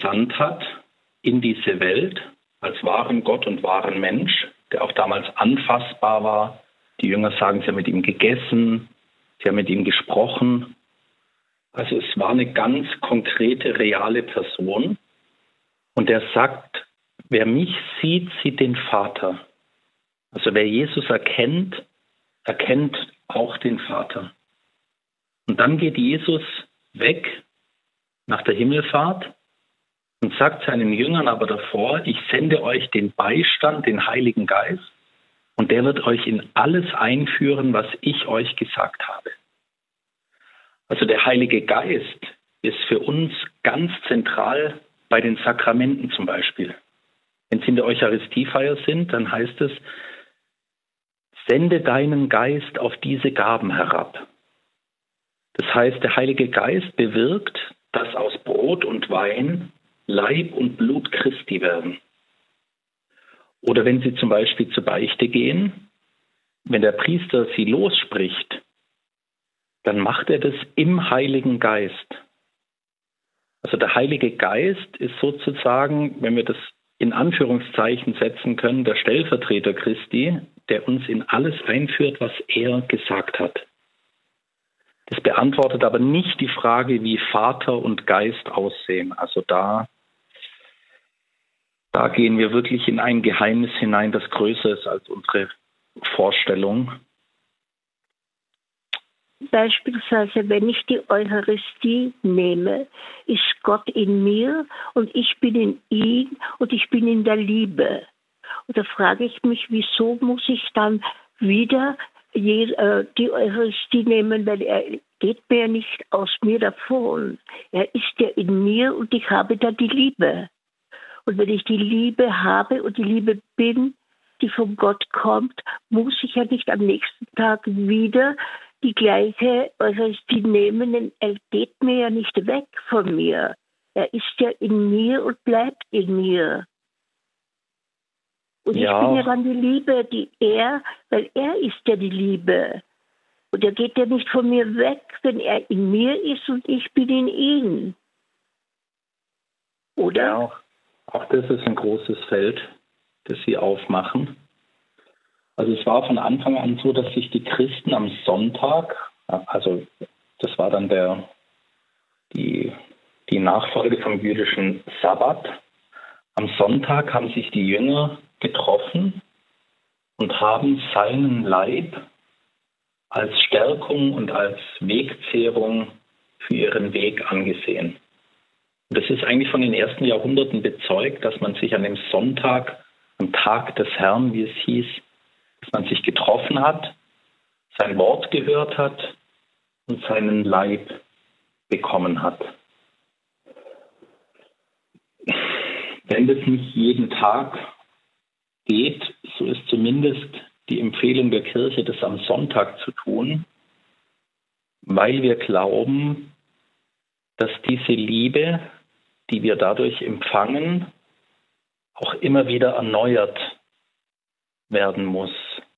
gesandt hat in diese Welt als wahren Gott und wahren Mensch, der auch damals anfassbar war. Die Jünger sagen, sie haben mit ihm gegessen, sie haben mit ihm gesprochen. Also es war eine ganz konkrete, reale Person. Und er sagt, wer mich sieht, sieht den Vater. Also wer Jesus erkennt, erkennt auch den Vater. Und dann geht Jesus weg nach der Himmelfahrt und sagt seinen Jüngern aber davor, ich sende euch den Beistand, den Heiligen Geist, und der wird euch in alles einführen, was ich euch gesagt habe. Also der Heilige Geist ist für uns ganz zentral bei den Sakramenten zum Beispiel. Wenn Sie in der Eucharistiefeier sind, dann heißt es, sende deinen Geist auf diese Gaben herab. Das heißt, der Heilige Geist bewirkt, dass aus Brot und Wein Leib und Blut Christi werden. Oder wenn Sie zum Beispiel zur Beichte gehen, wenn der Priester Sie losspricht, dann macht er das im Heiligen Geist. Also der Heilige Geist ist sozusagen, wenn wir das in Anführungszeichen setzen können, der Stellvertreter Christi, der uns in alles einführt, was er gesagt hat. Das beantwortet aber nicht die Frage, wie Vater und Geist aussehen. Also da gehen wir wirklich in ein Geheimnis hinein, das größer ist als unsere Vorstellung. Beispielsweise, wenn ich die Eucharistie nehme, ist Gott in mir und ich bin in ihm und ich bin in der Liebe. Und da frage ich mich, wieso muss ich dann wieder die Eucharistie nehmen, weil er geht mir nicht aus mir davon. Er ist ja in mir und ich habe da die Liebe. Und wenn ich die Liebe habe und die Liebe bin, die von Gott kommt, muss ich ja nicht am nächsten Tag wieder die gleiche Eucharistie nehmen, denn er geht mir ja nicht weg von mir. Er ist ja in mir und bleibt in mir. Und ja, ich bin ja dann die Liebe, weil er ist ja die Liebe. Und er geht ja nicht von mir weg, wenn er in mir ist und ich bin in ihm. Oder? Ja, auch das ist ein großes Feld, das Sie aufmachen. Also es war von Anfang an so, dass sich die Christen am Sonntag, also das war dann die Nachfolge vom jüdischen Sabbat, am Sonntag haben sich die Jünger getroffen und haben seinen Leib als Stärkung und als Wegzehrung für ihren Weg angesehen. Und das ist eigentlich von den ersten Jahrhunderten bezeugt, dass man sich an dem Sonntag, am Tag des Herrn, wie es hieß, dass man sich getroffen hat, sein Wort gehört hat und seinen Leib bekommen hat. Wenn das nicht jeden Tag geht, so ist zumindest die Empfehlung der Kirche, das am Sonntag zu tun, weil wir glauben, dass diese Liebe, die wir dadurch empfangen, auch immer wieder erneuert werden muss.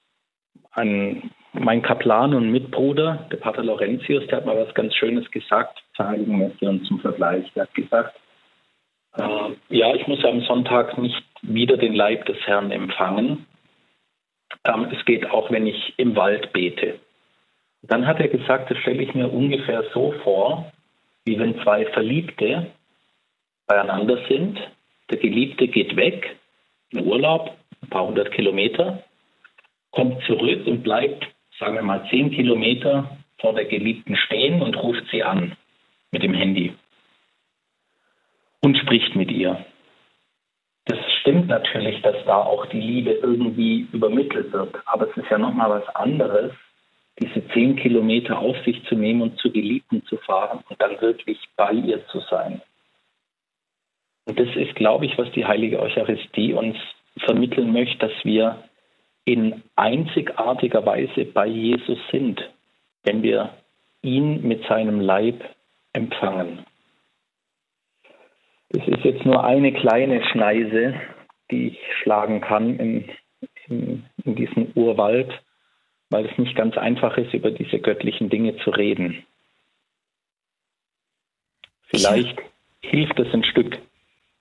Mein Kaplan und Mitbruder, der Pater Laurentius, der hat mal was ganz Schönes gesagt zur Heiligen Messe und zum Vergleich. Der hat gesagt, ich muss am Sonntag nicht wieder den Leib des Herrn empfangen. Es geht auch, wenn ich im Wald bete. Dann hat er gesagt, das stelle ich mir ungefähr so vor, wie wenn zwei Verliebte beieinander sind. Der Geliebte geht weg, in Urlaub, ein paar hundert Kilometer, kommt zurück und bleibt, sagen wir mal, 10 Kilometer vor der Geliebten stehen und ruft sie an mit dem Handy und spricht mit ihr. Das stimmt natürlich, dass da auch die Liebe irgendwie übermittelt wird. Aber es ist ja nochmal was anderes, diese 10 Kilometer auf sich zu nehmen und zur Geliebten zu fahren und dann wirklich bei ihr zu sein. Und das ist, glaube ich, was die Heilige Eucharistie uns vermitteln möchte, dass wir in einzigartiger Weise bei Jesus sind, wenn wir ihn mit seinem Leib empfangen. Das ist jetzt nur eine kleine Schneise, die ich schlagen kann in diesem Urwald, weil es nicht ganz einfach ist, über diese göttlichen Dinge zu reden. Vielleicht hilft es ein Stück.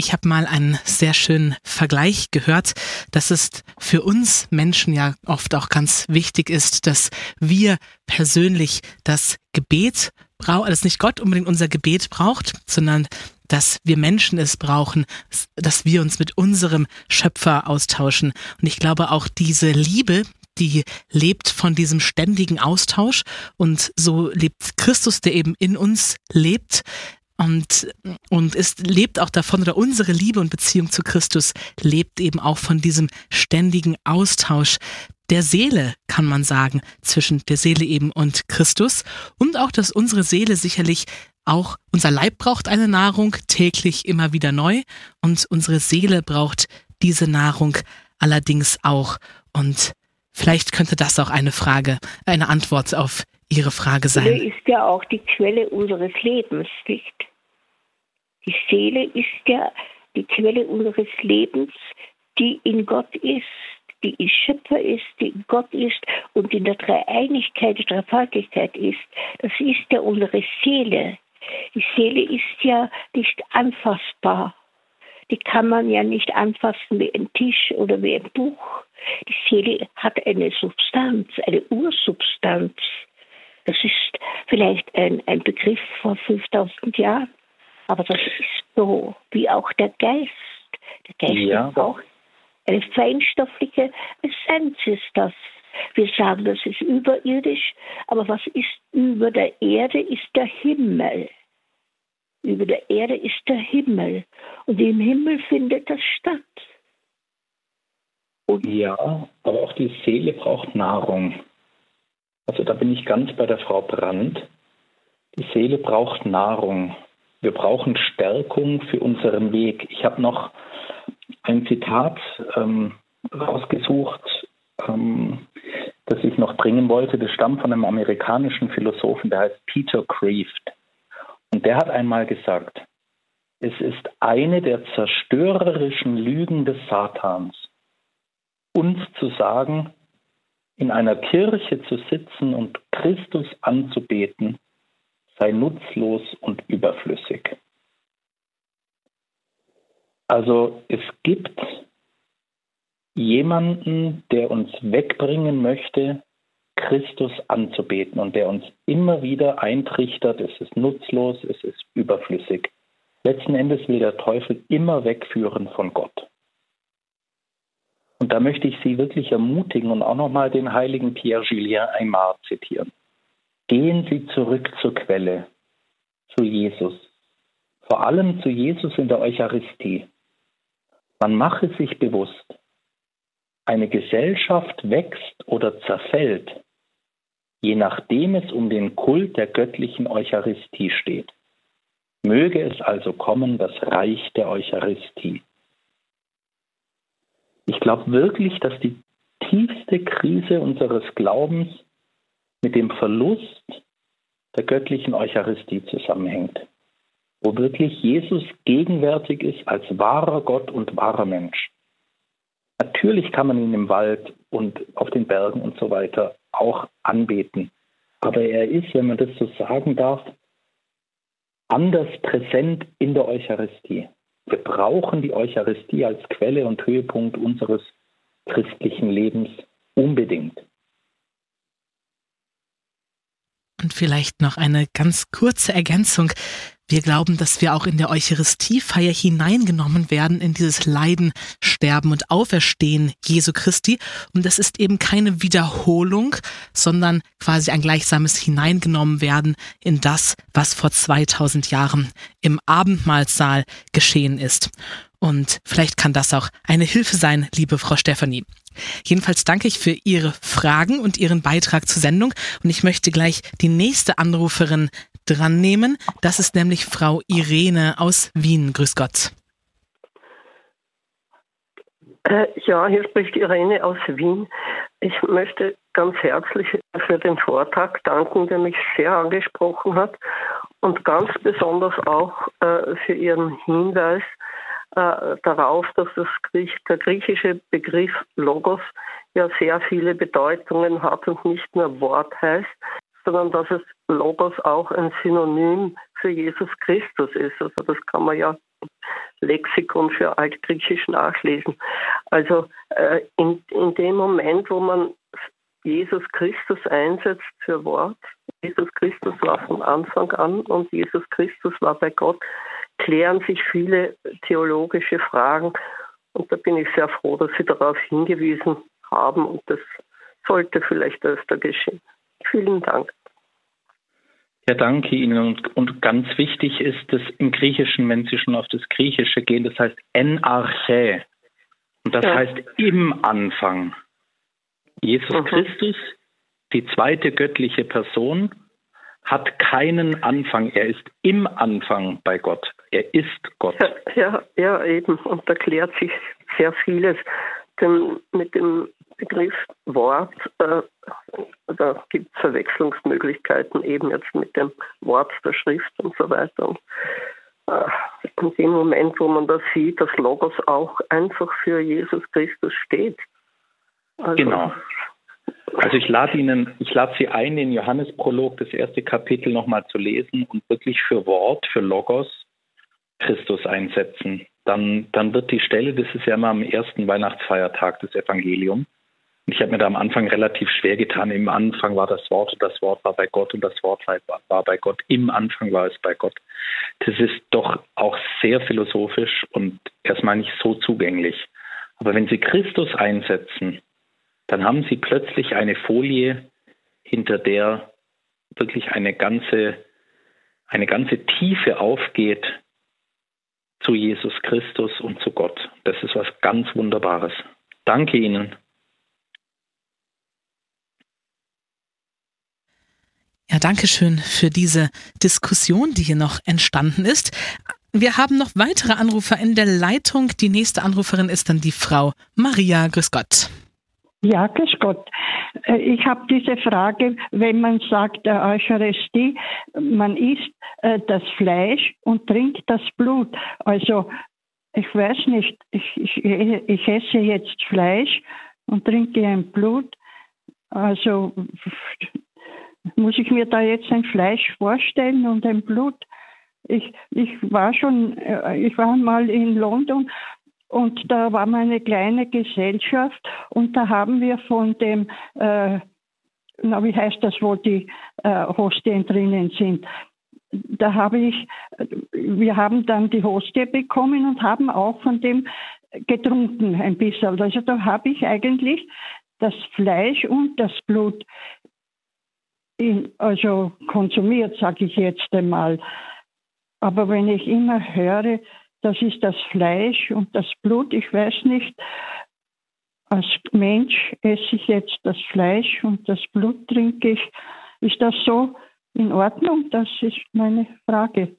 Ich habe mal einen sehr schönen Vergleich gehört, dass es für uns Menschen ja oft auch ganz wichtig ist, dass wir persönlich das Gebet brauchen, dass nicht Gott unbedingt unser Gebet braucht, sondern dass wir Menschen es brauchen, dass wir uns mit unserem Schöpfer austauschen. Und ich glaube auch diese Liebe, die lebt von diesem ständigen Austausch, und so lebt Christus, der eben in uns lebt, und es lebt auch davon, oder unsere Liebe und Beziehung zu Christus lebt eben auch von diesem ständigen Austausch der Seele, kann man sagen, zwischen der Seele eben und Christus, und auch, dass unsere Seele sicherlich auch, unser Leib braucht eine Nahrung täglich immer wieder neu, und unsere Seele braucht diese Nahrung allerdings auch. Und vielleicht könnte das auch eine Antwort auf Ihre Frage sein. Die Seele ist ja auch die Quelle unseres Lebens, nicht? Die Seele ist ja die Quelle unseres Lebens, die in Gott ist, die in Schöpfer ist, die in Gott ist und in der Dreieinigkeit, der Dreifaltigkeit ist. Das ist ja unsere Seele. Die Seele ist ja nicht anfassbar. Die kann man ja nicht anfassen wie ein Tisch oder wie ein Buch. Die Seele hat eine Substanz, eine Ursubstanz. Das ist vielleicht ein Begriff vor 5000 Jahren, aber das ist so, wie auch der Geist. Der Geist ist auch eine feinstoffliche Essenz ist das. Wir sagen, das ist überirdisch, aber was ist über der Erde, ist der Himmel. Über der Erde ist der Himmel. Und im Himmel findet das statt. Und ja, aber auch die Seele braucht Nahrung. Also da bin ich ganz bei der Frau Brandt. Die Seele braucht Nahrung. Wir brauchen Stärkung für unseren Weg. Ich habe noch ein Zitat rausgesucht, das ich noch bringen wollte. Das stammt von einem amerikanischen Philosophen, der heißt Peter Kreeft. Und der hat einmal gesagt, es ist eine der zerstörerischen Lügen des Satans, uns zu sagen, in einer Kirche zu sitzen und Christus anzubeten, sei nutzlos und überflüssig. Also es gibt jemanden, der uns wegbringen möchte, Christus anzubeten, und der uns immer wieder eintrichtert, es ist nutzlos, es ist überflüssig. Letzten Endes will der Teufel immer wegführen von Gott. Und da möchte ich Sie wirklich ermutigen und auch nochmal den heiligen Pierre-Julien Aymar zitieren. Gehen Sie zurück zur Quelle, zu Jesus. Vor allem zu Jesus in der Eucharistie. Man mache sich bewusst, eine Gesellschaft wächst oder zerfällt, je nachdem es um den Kult der göttlichen Eucharistie steht. Möge es also kommen, das Reich der Eucharistie. Ich glaube wirklich, dass die tiefste Krise unseres Glaubens mit dem Verlust der göttlichen Eucharistie zusammenhängt, wo wirklich Jesus gegenwärtig ist als wahrer Gott und wahrer Mensch. Natürlich kann man ihn im Wald und auf den Bergen und so weiter auch anbeten, aber er ist, wenn man das so sagen darf, anders präsent in der Eucharistie. Wir brauchen die Eucharistie als Quelle und Höhepunkt unseres christlichen Lebens unbedingt. Und vielleicht noch eine ganz kurze Ergänzung. Wir glauben, dass wir auch in der Eucharistiefeier hineingenommen werden in dieses Leiden, Sterben und Auferstehen Jesu Christi. Und das ist eben keine Wiederholung, sondern quasi ein gleichsames Hineingenommen werden in das, was vor 2000 Jahren im Abendmahlsaal geschehen ist. Und vielleicht kann das auch eine Hilfe sein, liebe Frau Stefanie. Jedenfalls danke ich für Ihre Fragen und Ihren Beitrag zur Sendung. Und ich möchte gleich die nächste Anruferin dran nehmen. Das ist nämlich Frau Irene aus Wien. Grüß Gott. Ja, hier spricht Irene aus Wien. Ich möchte ganz herzlich für den Vortrag danken, der mich sehr angesprochen hat, und ganz besonders auch für Ihren Hinweis darauf, dass der griechische Begriff Logos ja sehr viele Bedeutungen hat und nicht nur Wort heißt, sondern dass es Logos auch ein Synonym für Jesus Christus ist. Also das kann man ja Lexikon für Altgriechisch nachlesen. Also in dem Moment, wo man Jesus Christus einsetzt für Wort, Jesus Christus war von Anfang an und Jesus Christus war bei Gott, klären sich viele theologische Fragen. Und da bin ich sehr froh, dass Sie darauf hingewiesen haben und das sollte vielleicht öfter geschehen. Vielen Dank. Ja, danke Ihnen. Und ganz wichtig ist es im Griechischen, wenn Sie schon auf das Griechische gehen, das heißt en arche. Und das heißt im Anfang. Jesus Christus, die zweite göttliche Person, hat keinen Anfang. Er ist im Anfang bei Gott. Er ist Gott. Ja, eben. Und da klärt sich sehr vieles. Denn mit dem Begriff Wort, da gibt es Verwechslungsmöglichkeiten, eben jetzt mit dem Wort der Schrift und so weiter. Und in dem Moment, wo man das sieht, dass Logos auch einfach für Jesus Christus steht. Also, genau. Also ich lade Sie ein, den Johannesprolog, das erste Kapitel nochmal zu lesen und wirklich für Wort, für Logos Christus einsetzen. Dann wird die Stelle, das ist ja immer am ersten Weihnachtsfeiertag, das Evangelium. Und ich habe mir da am Anfang relativ schwer getan. Im Anfang war das Wort und das Wort war bei Gott und das Wort war bei Gott. Im Anfang war es bei Gott. Das ist doch auch sehr philosophisch und erstmal nicht so zugänglich. Aber wenn Sie Christus einsetzen, dann haben Sie plötzlich eine Folie, hinter der wirklich eine ganze Tiefe aufgeht zu Jesus Christus und zu Gott. Das ist was ganz Wunderbares. Danke Ihnen. Ja, danke schön für diese Diskussion, die hier noch entstanden ist. Wir haben noch weitere Anrufer in der Leitung. Die nächste Anruferin ist dann die Frau Maria. Grüß Gott. Ja, grüß Gott. Ich habe diese Frage, wenn man sagt, der Eucharistie, man isst das Fleisch und trinkt das Blut. Also ich weiß nicht, ich esse jetzt Fleisch und trinke ein Blut. Also muss ich mir da jetzt ein Fleisch vorstellen und ein Blut? Ich war mal in London. Und da war mal eine kleine Gesellschaft und da haben wir von dem, wie heißt das, wo die Hostien drinnen sind? Wir haben dann die Hostie bekommen und haben auch von dem getrunken ein bisschen. Also da habe ich eigentlich das Fleisch und das Blut konsumiert, sage ich jetzt einmal. Aber wenn ich immer höre, das ist das Fleisch und das Blut. Ich weiß nicht, als Mensch esse ich jetzt das Fleisch und das Blut trinke ich. Ist das so in Ordnung? Das ist meine Frage.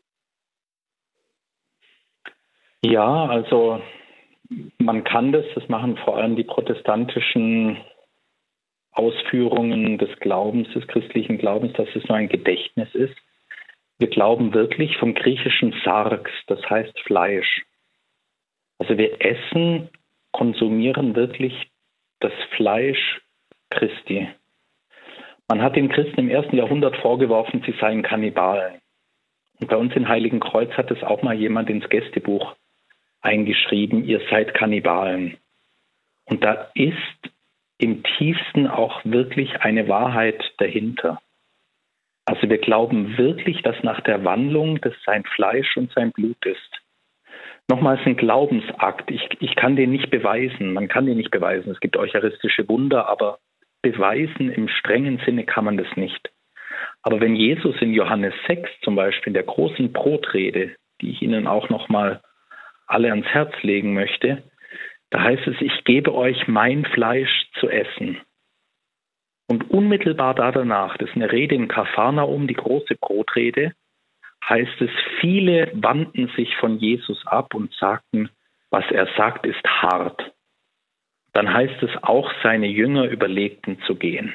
Ja, also man kann das machen vor allem die protestantischen Ausführungen des Glaubens, des christlichen Glaubens, dass es nur ein Gedächtnis ist. Wir glauben wirklich vom griechischen Sarx, das heißt Fleisch. Also wir konsumieren wirklich das Fleisch Christi. Man hat den Christen im 1. Jahrhundert vorgeworfen, sie seien Kannibalen. Und bei uns in Heiligenkreuz hat es auch mal jemand ins Gästebuch eingeschrieben, ihr seid Kannibalen. Und da ist im tiefsten auch wirklich eine Wahrheit dahinter. Also wir glauben wirklich, dass nach der Wandlung das sein Fleisch und sein Blut ist. Nochmals ein Glaubensakt. Ich kann den nicht beweisen. Man kann den nicht beweisen. Es gibt eucharistische Wunder, aber beweisen im strengen Sinne kann man das nicht. Aber wenn Jesus in Johannes 6 zum Beispiel in der großen Brotrede, die ich Ihnen auch nochmal alle ans Herz legen möchte, da heißt es, ich gebe euch mein Fleisch zu essen. Und unmittelbar danach, das ist eine Rede in Kapharnaum, die große Brotrede, heißt es, viele wandten sich von Jesus ab und sagten, was er sagt, ist hart. Dann heißt es, auch seine Jünger überlegten zu gehen.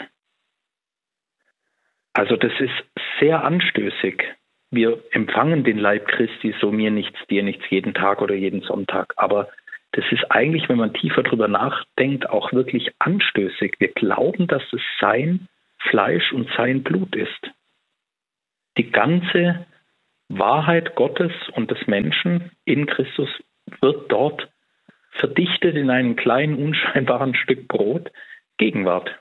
Also das ist sehr anstößig. Wir empfangen den Leib Christi, so mir nichts, dir nichts, jeden Tag oder jeden Sonntag. Aber das ist eigentlich, wenn man tiefer drüber nachdenkt, auch wirklich anstößig. Wir glauben, dass es sein Fleisch und sein Blut ist. Die ganze Wahrheit Gottes und des Menschen in Christus wird dort verdichtet in einem kleinen, unscheinbaren Stück Brot Gegenwart.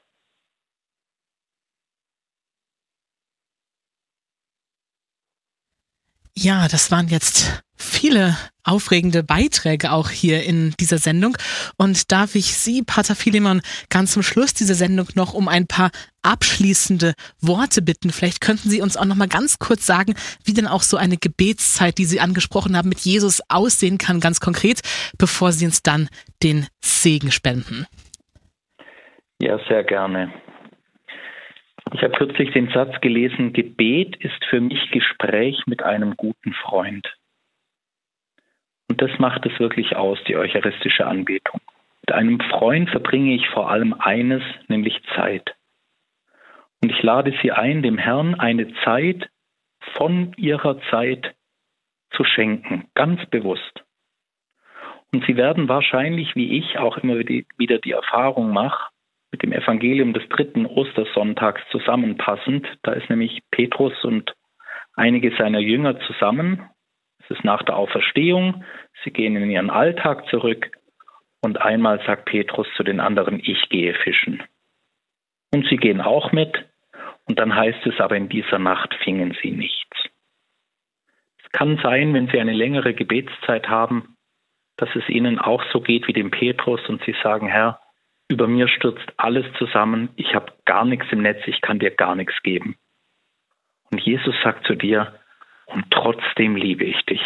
Ja, das waren jetzt viele aufregende Beiträge auch hier in dieser Sendung. Und darf ich Sie, Pater Philemon, ganz zum Schluss dieser Sendung noch um ein paar abschließende Worte bitten. Vielleicht könnten Sie uns auch noch mal ganz kurz sagen, wie denn auch so eine Gebetszeit, die Sie angesprochen haben, mit Jesus aussehen kann, ganz konkret, bevor Sie uns dann den Segen spenden. Ja, sehr gerne. Ich habe kürzlich den Satz gelesen, Gebet ist für mich Gespräch mit einem guten Freund. Und das macht es wirklich aus, die eucharistische Anbetung. Mit einem Freund verbringe ich vor allem eines, nämlich Zeit. Und ich lade Sie ein, dem Herrn eine Zeit von Ihrer Zeit zu schenken, ganz bewusst. Und Sie werden wahrscheinlich, wie ich auch immer wieder die Erfahrung mache, mit dem Evangelium des 3. Ostersonntags zusammenpassend. Da ist nämlich Petrus und einige seiner Jünger zusammen. Es ist nach der Auferstehung. Sie gehen in ihren Alltag zurück. Und einmal sagt Petrus zu den anderen, ich gehe fischen. Und sie gehen auch mit. Und dann heißt es, aber in dieser Nacht fingen sie nichts. Es kann sein, wenn Sie eine längere Gebetszeit haben, dass es Ihnen auch so geht wie dem Petrus und Sie sagen, Herr, über mir stürzt alles zusammen, ich habe gar nichts im Netz, ich kann dir gar nichts geben. Und Jesus sagt zu dir, und trotzdem liebe ich dich.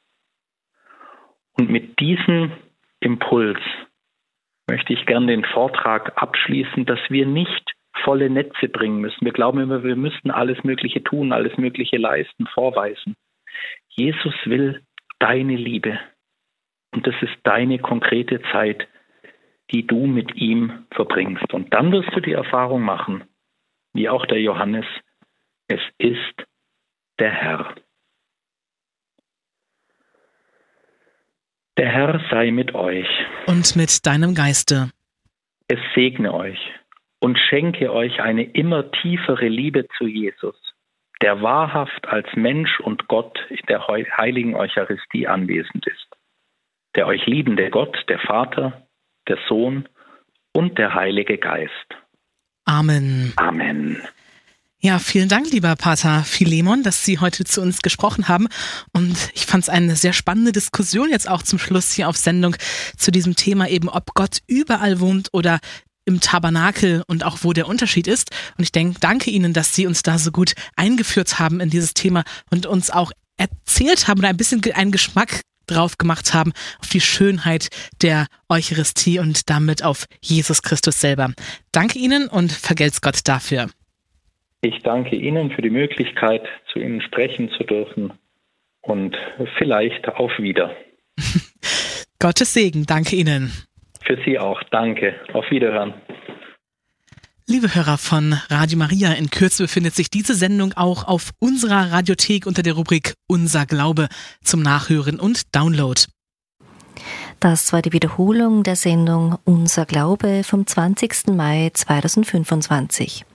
Und mit diesem Impuls möchte ich gern den Vortrag abschließen, dass wir nicht volle Netze bringen müssen. Wir glauben immer, wir müssten alles Mögliche tun, alles Mögliche leisten, vorweisen. Jesus will deine Liebe. Und das ist deine konkrete Zeit, die du mit ihm verbringst. Und dann wirst du die Erfahrung machen, wie auch der Johannes, es ist der Herr. Der Herr sei mit euch. Und mit deinem Geiste. Es segne euch und schenke euch eine immer tiefere Liebe zu Jesus, der wahrhaft als Mensch und Gott in der heiligen Eucharistie anwesend ist. Der euch liebende Gott, der Vater, der Sohn und der Heilige Geist. Amen. Amen. Ja, vielen Dank, lieber Pater Philemon, dass Sie heute zu uns gesprochen haben. Und ich fand es eine sehr spannende Diskussion jetzt auch zum Schluss hier auf Sendung zu diesem Thema eben, ob Gott überall wohnt oder im Tabernakel und auch wo der Unterschied ist. Und ich danke Ihnen, dass Sie uns da so gut eingeführt haben in dieses Thema und uns auch erzählt haben oder ein bisschen einen Geschmack drauf gemacht haben auf die Schönheit der Eucharistie und damit auf Jesus Christus selber. Danke Ihnen und vergelt's Gott dafür. Ich danke Ihnen für die Möglichkeit, zu Ihnen sprechen zu dürfen und vielleicht auf Wieder. Gottes Segen, danke Ihnen. Für Sie auch, danke. Auf Wiederhören. Liebe Hörer von Radio Maria, in Kürze befindet sich diese Sendung auch auf unserer Radiothek unter der Rubrik Unser Glaube zum Nachhören und Download. Das war die Wiederholung der Sendung Unser Glaube vom 20. Mai 2025.